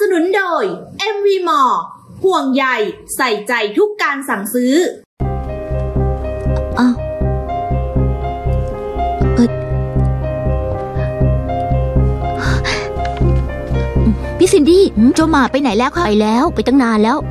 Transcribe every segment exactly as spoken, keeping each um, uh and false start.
นุนโดย เอ็ม วี Mall ห่วงใยใส่ใจทุกการสั่งซื้ออ้าวเออพี่ซินดี้โจมาไปไหนแล้วคะไปแล้วไปตั้งนานแล้ว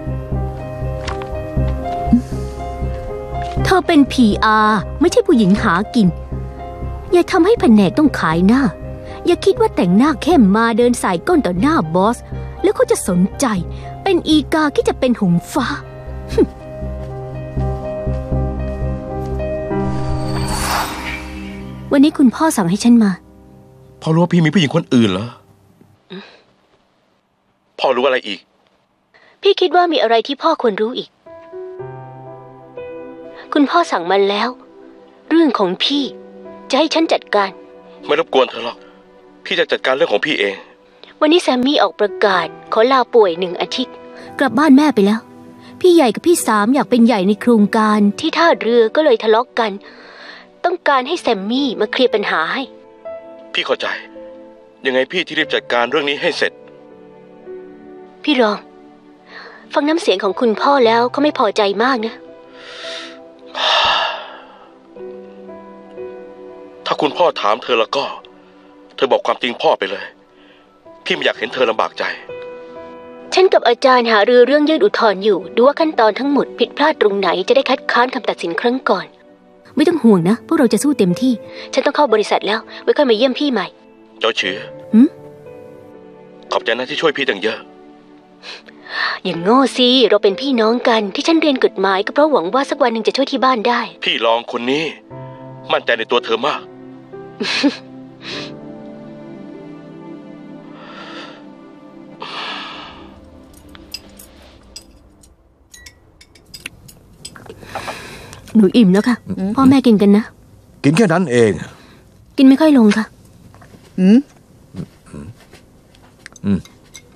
เธอเป็น พี อาร์ ไม่ใช่ผู้หญิงหากินอย่าทำให้แผนกต้องขายหน้าอย่าคิดว่าแต่งหน้าเข้มมาเดินสายก้นต่อหน้าบอสแล้วเขาจะสนใจเป็นอีกาที่จะเป็นหงฟ้าวันนี้คุณพ่อสั่งให้ฉันมาพ่อรู้ว่าพี่มีผู้หญิงคนอื่นเหรอพ่อรู้อะไรอีกพี่คิดว่ามีอะไรที่พ่อควรรู้อีกคุณพ่อสั่งมาแล้วเรื่องของพี่จะให้ฉันจัดการไม่รบกวนเธอหรอกพี่จะจัดการเรื่องของพี่เองวันนี้แซมมี่ออกประกาศขอลาป่วยหนึ่งอาทิตย์กลับบ้านแม่ไปแล้วพี่ใหญ่กับพี่สามอยากเป็นใหญ่ในโครงการที่ท่าเรือก็เลยทะเลาะกันต้องการให้แซมมี่มาเคลียร์ปัญหาให้พี่เข้าใจยังไงพี่ที่รีบจัดการเรื่องนี้ให้เสร็จพี่รองฟังน้ำเสียงของคุณพ่อแล้วเขาไม่พอใจมากนะถ้าคุณพ่อถามเธอแล้วก็เธอบอกความจริงพ่อไปเลยพี่ไม่อยากเห็นเธอลำบากใจฉันกับอาจารย์หารือเรื่องยื่นอุทธรณ์อยู่ดูว่าขั้นตอนทั้งหมดผิดพลาดตรงไหนจะได้คัดค้านคำตัดสินครั้งก่อนไม่ต้องห่วงนะพวกเราจะสู้เต็มที่ฉันต้องเข้าบริษัทแล้วไว้ค่อยมาเยี่ยมพี่ใหม่เจ้าเฉือขอบใจนะที่ช่วยพี่ตั้งเยอะอย่างโง่สิเราเป็นพี่น้องกันที่ฉันเรียนกฎหมายก็เพราะหวังว่าสักวันหนึ่งจะช่วยที่บ้านได้พี่รองคนนี้มั่นใจในตัวเธอมากหนูอิ่มแล้วค่ะพ่อแม่กินกันนะกินแค่นั้นเองกินไม่ค่อยลงค่ะอืมอืม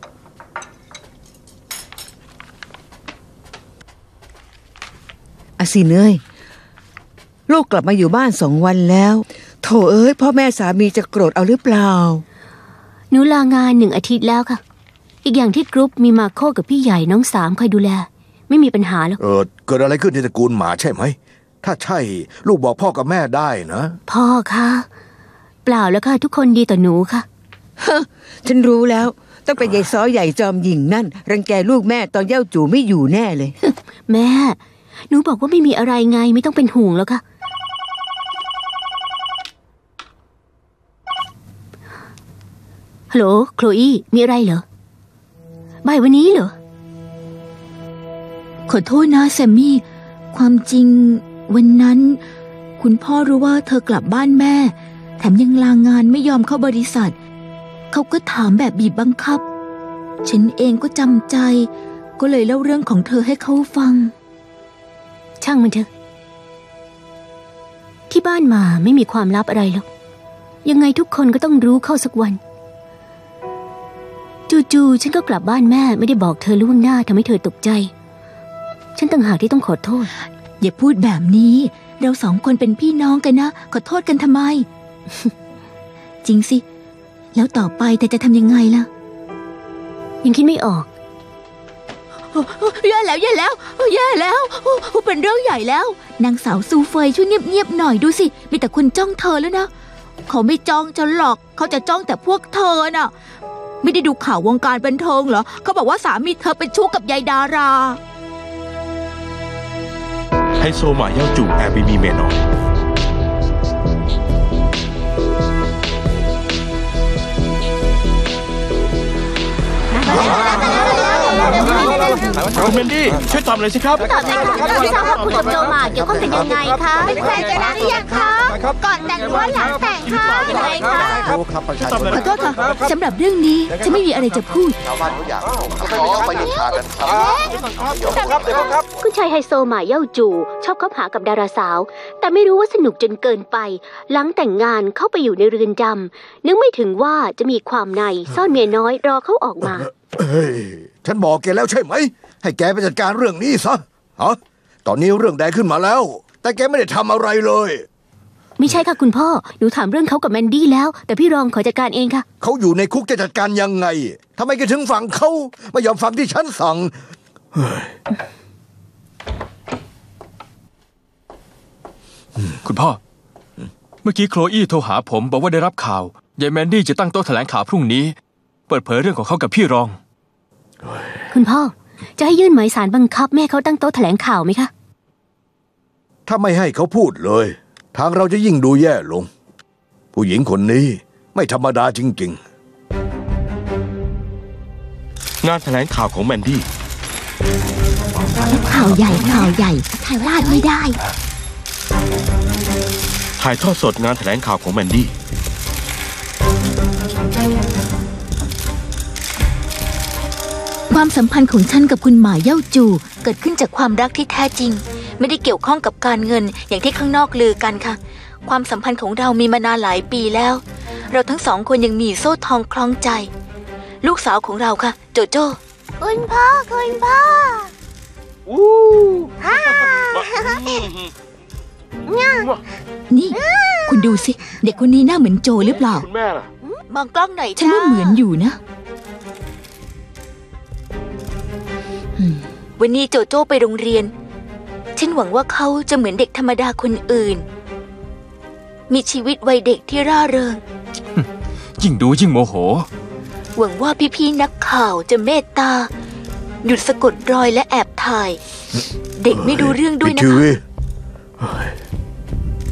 อาสิเนยลูกกลับมาอยู่บ้านสองวันแล้วโถเอ้ยพ่อแม่สามีจะโกรธเอาหรือเปล่าหนูลางานหนึ่งอาทิตย์แล้วค่ะอีกอย่างที่กรุ๊ปมีมาโคกับพี่ใหญ่น้องสามคอยดูแลไม่มีปัญหาแล้วเออเกิดอะไรขึ้นในตระกูลหมาใช่ไหมถ้าใช่ลูกบอกพ่อกับแม่ได้นะพ่อคะเปล่าแล้วค่ะทุกคนดีต่อหนูค่ะฉันรู้แล้วต้องเป็นยายซ้อใหญ่จอมหญิงนั่นรังแกลูกแม่ตอนเย้าจู่ไม่อยู่แน่เลยแม่หนูบอกว่าไม่มีอะไรไงไม่ต้องเป็นห่วงแล้วค่ะฮัลโหลโคลอี้มีอะไรเหรอบ่ายวันนี้เหรอขอโทษนะแซมมี่ความจริงวันนั้นคุณพ่อรู้ว่าเธอกลับบ้านแม่แถมยังลางานไม่ยอมเข้าบริษัทเขาก็ถามแบบบีบบังคับฉันเองก็จำใจก็เลยเล่าเรื่องของเธอให้เขาฟังช่างมันเถอะที่บ้านมาไม่มีความลับอะไรหรอกยังไงทุกคนก็ต้องรู้เข้าสักวันจู่ๆฉันก็กลับบ้านแม่ไม่ได้บอกเธอล่วงหน้าทำให้เธอตกใจฉันต่างหากที่ต้องขอโทษอย่าพูดแบบนี้เราสองคนเป็นพี่น้องกันนะขอโทษกันทำไม จริงสิแล้วต่อไปแต่จะทำยังไงล่ะยังคิดไม่ออกแย่แล้วแย่แล้วแย่แล้วเป็นเรื่องใหญ่แล้วนางสาวซูเฟยช่วยเงียบๆหน่อยดูสิมีแต่คนจ้องเธอแล้วนะเขาไม่จ้องจะหลอกเขาจะจ้องแต่พวกเธอน่ะไม่ได้ดูข่าววงการบันเทิงเหรอเขาบอกว่าสามีเธอเป็นชู้กับยายดาราไฮโซหมาเย้าจู่แอบไปมีเมียน้อยคุณเมนดี้ช่วยตอบเลยสิครับตอบเลยค่ะไม่ทราบว่าคุณกับโจมาเกี่ยวข้องกันยังไงคะเป็นแฟนกันแล้วหรือยังคะก่อนแต่งหรือว่าหลังแต่งคะยังไงคะขอโทษค่ะสำหรับเรื่องนี้ฉันไม่มีอะไรจะพูดชาวบ้านเขาอยากเขาไม่ต้องไปนินทากันครับคุณชายไฮโซหมาเย้าจู่ชอบคบหากับดาราสาวแต่ไม่รู้ว่าสนุกจนเกินไปหลังแต่งงานเข้าไปอยู่ในเรือนจำนึกไม่ถึงว่าจะมีความในซ่อนเมียน้อยรอเขาออกมาเฮ้ยฉันบอกแกแล้วใช่ไหมให้แกไปจัดการเรื่องนี้ซะฮะตอนนี้เรื่องแดงขึ้นมาแล้วแต่แกไม่ได้ทำอะไรเลยไม่ใช่ค่ะคุณพ่อหนูถามเรื่องเขากับแมนดี้แล้วแต่พี่รองขอจัดการเองค่ะเขาอยู่ในคุกจะจัดการยังไงทำไมแกถึงฟังเขาไม่ยอมฟังที่ฉันสั่งคุณพ่อเมื่อกี้โคลอี้โทรหาผมบอกว่าได้รับข่าวยายแมนดี้จะตั้งโต๊ะแถลงข่าวพรุ่งนี้เปิดเผยเรื่องของเขากับพี่รองคุณพ่อจะให้ยื่นหมายสารบังคับแม่เขาตั้งโต๊ะแถลงข่าวไหมคะถ้าไม่ให้เขาพูดเลยทางเราจะยิ่งดูแย่ลงผู้หญิงคนนี้ไม่ธรรมดาจริงๆงานแถลงข่าวของแมนดี้ข่าวใหญ่ข่าวใหญ่ถ่ายพลาดไม่ได้ถ่ายทอดสดงานแถลงข่าวของแมนดี้ความสัมพันธ์ของฉันกับคุณหมาเย่าจูเกิดขึ้นจากความรักที่แท้จริงไม่ได้เกี่ยวข้องกับการเงินอย่างที่ข้างนอกลือกันค่ะความสัมพันธ์ของเรามีมานานหลายปีแล้วเราทั้งสองคนยังมีโซ่ทองคล้องใจลูกสาวของเราค่ะโจโจ้คุณพ่อคุณพ่ออู้ฮ่านี่คุณดูสิเด็กคนนี้หน้าเหมือนโจหรือเปล่าคุณแม่ล่ะมองกล้องหน่อยฉันว่าเหมือนอยู่นะวันนี้โจโจ้ไปโรงเรียนฉันหวังว่าเขาจะเหมือนเด็กธรรมดาคนอื่นมีชีวิตวัยเด็กที่ร่าเริงยิ่งดูยิ่งโมโหหวังว่าพี่ๆนักข่าวจะเมตตาหยุดสะกดรอยและแอบถ่ายเด็กไม่ดูเรื่องด้วยนะคะ